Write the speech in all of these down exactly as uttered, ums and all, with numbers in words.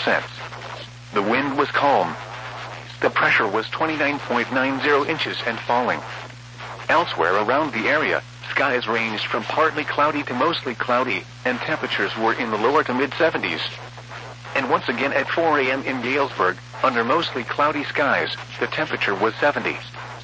percent. The wind was calm. The pressure was twenty-nine point nine zero inches and falling. Elsewhere around the area, skies ranged from partly cloudy to mostly cloudy, and temperatures were in the lower to mid seventies. And once again at four a m in Galesburg, under mostly cloudy skies, the temperature was seventy.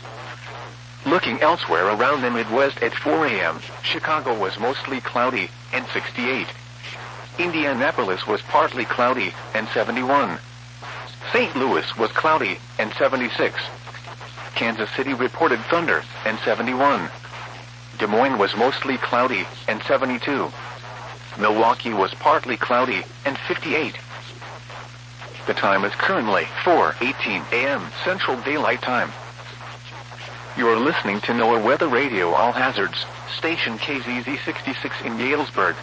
Looking elsewhere around the Midwest at four a m, Chicago was mostly cloudy, and sixty-eight. Indianapolis was partly cloudy, and seventy-one. Saint Louis was cloudy, and seventy-six. Kansas City reported thunder, and seventy-one. Des Moines was mostly cloudy, and seventy-two. Milwaukee was partly cloudy, and fifty-eight. The time is currently four eighteen a m Central Daylight Time. You are listening to NOAA Weather Radio All Hazards, station K Z Z sixty-six in Galesburg.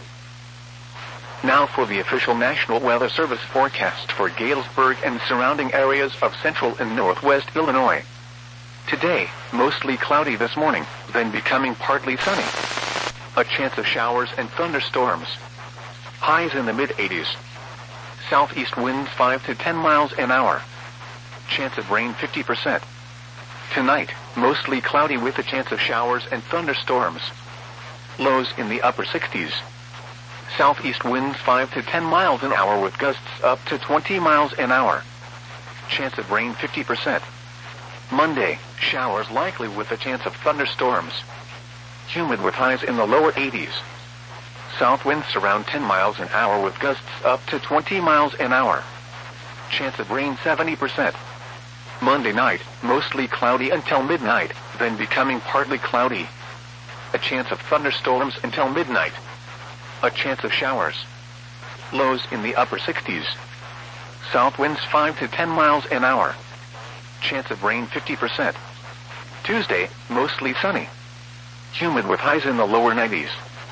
Now for the official National Weather Service forecast for Galesburg and surrounding areas of central and northwest Illinois. Today, mostly cloudy this morning, then becoming partly sunny. A chance of showers and thunderstorms. Highs in the mid eighties. Southeast winds five to ten miles an hour. Chance of rain fifty percent. Tonight, mostly cloudy with a chance of showers and thunderstorms. Lows in the upper sixties. Southeast winds five to ten miles an hour with gusts up to twenty miles an hour. Chance of rain fifty percent. Monday, showers likely with a chance of thunderstorms. Humid with highs in the lower eighties. South winds around ten miles an hour with gusts up to twenty miles an hour. Chance of rain seventy percent. Monday night, mostly cloudy until midnight, then becoming partly cloudy. A chance of thunderstorms until midnight. A chance of showers. Lows in the upper sixties. South winds five to ten miles an hour. Chance of rain fifty percent. Tuesday, mostly sunny. Humid with highs in the lower nineties.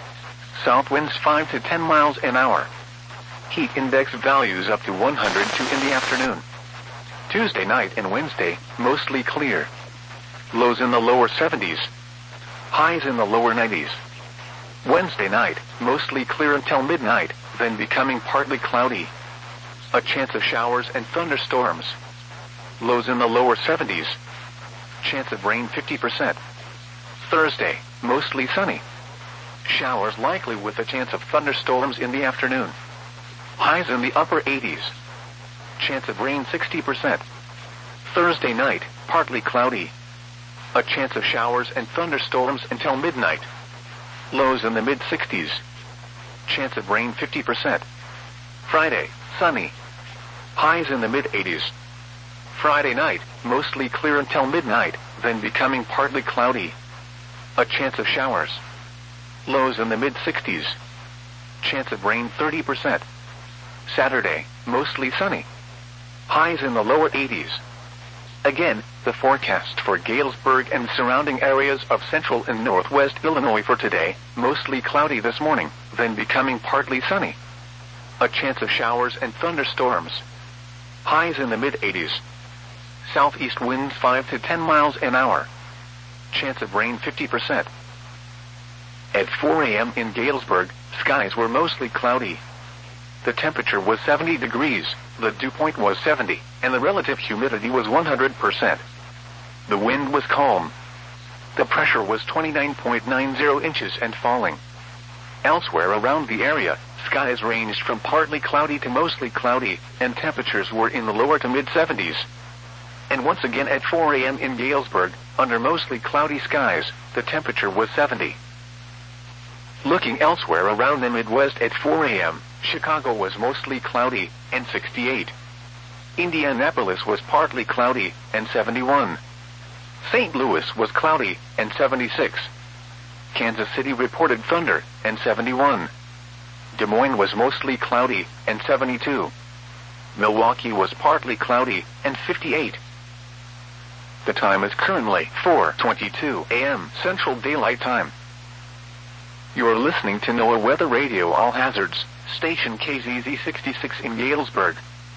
South winds five to ten miles an hour. Heat index values up to one hundred two in the afternoon. Tuesday night and Wednesday, mostly clear. Lows in the lower seventies. Highs in the lower nineties. Wednesday night, mostly clear until midnight, then becoming partly cloudy. A chance of showers and thunderstorms. Lows in the lower seventies. Chance of rain fifty percent. Thursday, mostly sunny. Showers likely with a chance of thunderstorms in the afternoon. Highs in the upper eighties. Chance of rain sixty percent. Thursday night, partly cloudy. A chance of showers and thunderstorms until midnight. Lows in the mid sixties. Chance of rain fifty percent. Friday, sunny. Highs in the mid eighties. Friday night, mostly clear until midnight, then becoming partly cloudy. A chance of showers. Lows in the mid sixties. Chance of rain thirty percent. Saturday, mostly sunny. Highs in the lower eighties. Again, the forecast for Galesburg and surrounding areas of central and northwest Illinois for today, mostly cloudy this morning, then becoming partly sunny. A chance of showers and thunderstorms. Highs in the mid eighties. Southeast winds five to ten miles an hour. Chance of rain fifty percent. At four a m in Galesburg, skies were mostly cloudy. The temperature was seventy degrees, the dew point was seventy, and the relative humidity was one hundred percent. The wind was calm. The pressure was twenty-nine point nine zero inches and falling. Elsewhere around the area, skies ranged from partly cloudy to mostly cloudy, and temperatures were in the lower to mid seventies. And once again at four a m in Galesburg, under mostly cloudy skies, the temperature was seventy. Looking elsewhere around the Midwest at four a m, Chicago was mostly cloudy, and sixty-eight. Indianapolis was partly cloudy, and seventy-one. Saint Louis was cloudy, and seventy-six. Kansas City reported thunder, and seventy-one. Des Moines was mostly cloudy, and seventy-two. Milwaukee was partly cloudy, and fifty-eight. The time is currently four twenty-two a m Central Daylight Time. You are listening to NOAA Weather Radio All Hazards, station K Z Z sixty-six in Galesburg.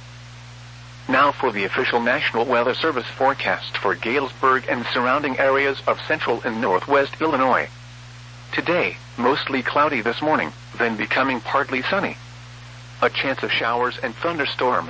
Now for the official National Weather Service forecast for Galesburg and surrounding areas of central and northwest Illinois. Today, mostly cloudy this morning, then becoming partly sunny. A chance of showers and thunderstorms.